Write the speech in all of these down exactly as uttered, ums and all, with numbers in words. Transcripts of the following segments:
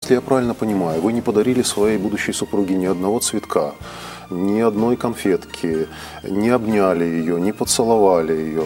если я правильно понимаю, вы не подарили своей будущей супруге ни одного цветка, ни одной конфетки, не обняли ее, не поцеловали ее.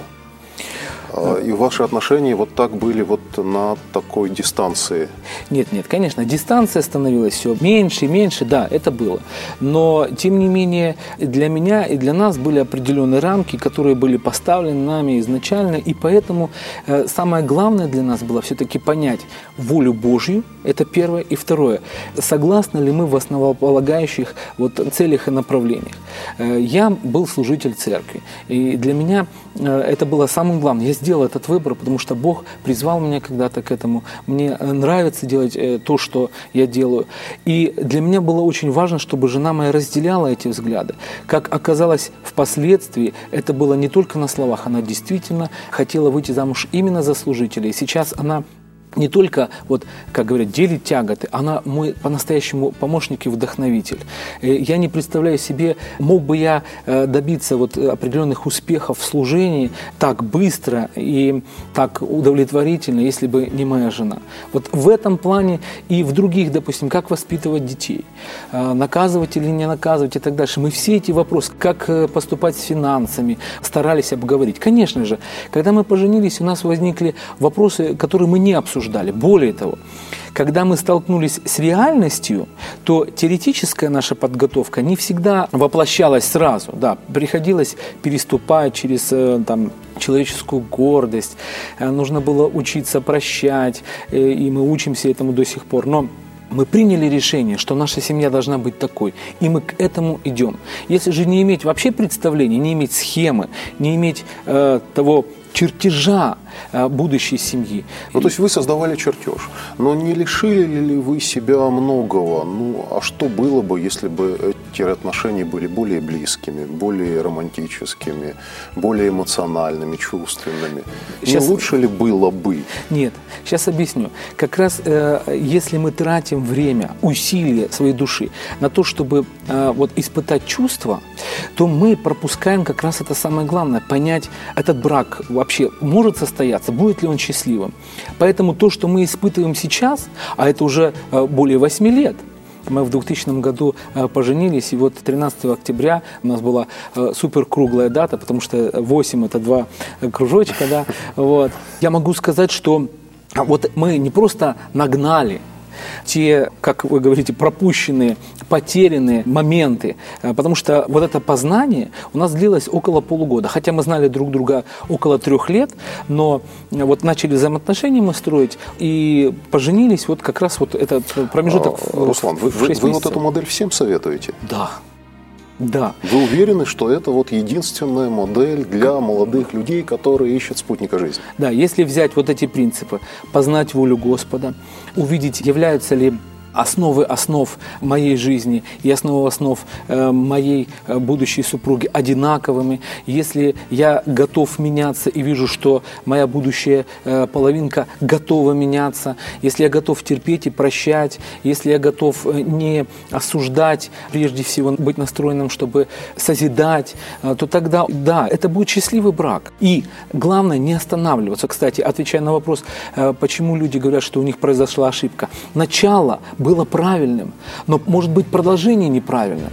И ваши отношения вот так были вот на такой дистанции? Нет, нет, конечно, дистанция становилась все меньше и меньше, да, это было. Но, тем не менее, для меня и для нас были определенные рамки, которые были поставлены нами изначально, и поэтому э, самое главное для нас было все-таки понять волю Божью, это первое, и второе, согласны ли мы в основополагающих вот, целях и направлениях. Э, я был служитель церкви, и для меня э, это было самым главным. Я сделал этот выбор, потому что Бог призвал меня когда-то к этому. Мне нравится делать то, что я делаю. И для меня было очень важно, чтобы жена моя разделяла эти взгляды. Как оказалось впоследствии, это было не только на словах, она действительно хотела выйти замуж именно за служителя. И сейчас она не только, вот, как говорят, делит тяготы, она мой по-настоящему помощник и вдохновитель. Я не представляю себе, мог бы я добиться вот определенных успехов в служении так быстро и так удовлетворительно, если бы не моя жена. Вот в этом плане и в других, допустим, как воспитывать детей, наказывать или не наказывать и так дальше. Мы все эти вопросы, как поступать с финансами, старались обговорить. Конечно же, когда мы поженились, у нас возникли вопросы, которые мы не обсуждали. Более того, когда мы столкнулись с реальностью, то теоретическая наша подготовка не всегда воплощалась сразу. Да, приходилось переступать через там, человеческую гордость, нужно было учиться прощать, и мы учимся этому до сих пор. Но мы приняли решение, что наша семья должна быть такой, и мы к этому идем. Если же не иметь вообще представления, не иметь схемы, не иметь э, того чертежа э, будущей семьи. Ну, то есть вы создавали чертеж, но не лишили ли вы себя многого? Ну, а что было бы, если бы эти отношения были более близкими, более романтическими, более эмоциональными, чувственными? Сейчас... Не лучше ли было бы? Нет, сейчас объясню. Как раз э, если мы тратим время, усилия своей души на то, чтобы э, вот, испытать чувства, то мы пропускаем как раз это самое главное, понять, этот брак вообще может состояться, будет ли он счастливым. Поэтому то, что мы испытываем сейчас, а это уже более восьми лет, мы в двухтысячном году поженились, и вот тринадцатого октября у нас была супер круглая дата, потому что восемь – это два кружочка, да, вот. Я могу сказать, что вот мы не просто нагнали те, как вы говорите, пропущенные, потерянные моменты. Потому что вот это познание у нас длилось около полугода. Хотя мы знали друг друга около трех лет, но вот начали взаимоотношения мы строить и поженились вот как раз вот этот промежуток. А, Руслан, вы, вы, вы вот эту модель всем советуете? Да. Да. Вы уверены, что это вот единственная модель для молодых людей, которые ищут спутника жизни? Да, если взять вот эти принципы, познать волю Господа, увидеть, являются ли основы основ моей жизни и основы основ э, моей э, будущей супруги одинаковыми, если я готов меняться и вижу, что моя будущая э, половинка готова меняться, если я готов терпеть и прощать, если я готов э, не осуждать, прежде всего быть настроенным, чтобы созидать, э, то тогда, да, это будет счастливый брак. И главное не останавливаться. Кстати, отвечая на вопрос, э, почему люди говорят, что у них произошла ошибка. Начало было правильным, но, может быть, продолжение неправильным.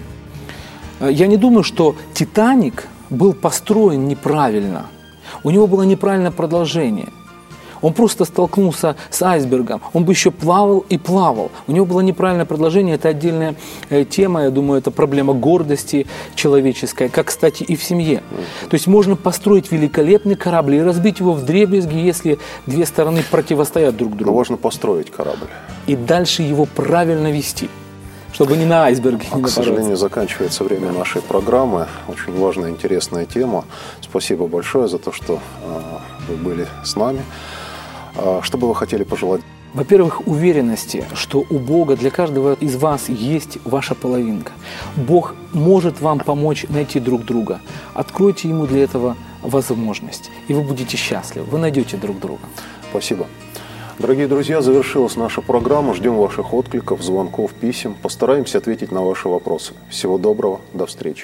Я не думаю, что «Титаник» был построен неправильно. У него было неправильное продолжение. Он просто столкнулся с айсбергом. Он бы еще плавал и плавал. У него было неправильное предложение. Это отдельная тема. Я думаю, это проблема гордости человеческой, как, кстати, и в семье. То есть можно построить великолепный корабль и разбить его вдребезги, если две стороны противостоят друг другу. Но важно построить корабль. И дальше его правильно вести, чтобы не на айсберге а, не напороться. К сожалению, заканчивается время да. нашей программы. Очень важная, интересная тема. Спасибо большое за то, что э, вы были с нами. Что бы вы хотели пожелать? Во-первых, уверенности, что у Бога для каждого из вас есть ваша половинка. Бог может вам помочь найти друг друга. Откройте Ему для этого возможность, и вы будете счастливы. Вы найдете друг друга. Спасибо. Дорогие друзья, завершилась наша программа. Ждем ваших откликов, звонков, писем. Постараемся ответить на ваши вопросы. Всего доброго. До встречи.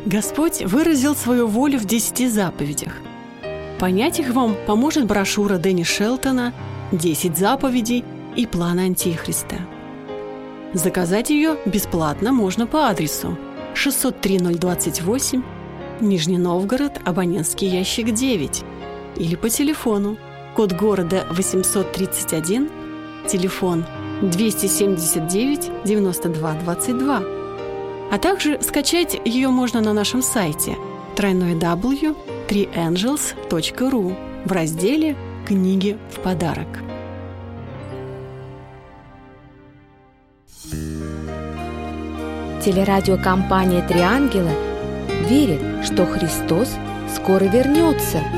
Господь выразил свою волю в десяти заповедях. Понять их вам поможет брошюра Дэнни Шелтона «Десять заповедей и план Антихриста». Заказать ее бесплатно можно по адресу шестьсот три ноль двадцать восемь, Нижний Новгород, абонентский ящик девять, или по телефону, код города восемьсот тридцать один, телефон двести семьдесят девять девяносто два двадцать два. А также скачать ее можно на нашем сайте дабл ю дабл ю дабл ю точка три энджелс точка ру в разделе «Книги в подарок». Телерадиокомпания «Три ангела» верит, что Христос скоро вернется.